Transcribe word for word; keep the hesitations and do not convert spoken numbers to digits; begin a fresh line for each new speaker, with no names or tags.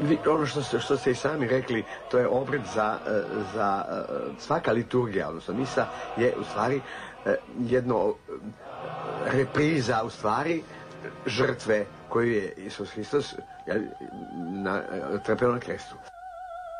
Vi, ono što ste, što ste i sami rekli, to je obred za, za svaka liturgija, odnosno misa je u stvari jedno repriza u stvari žrtve koju je Isus Hristos trpeo na krestu.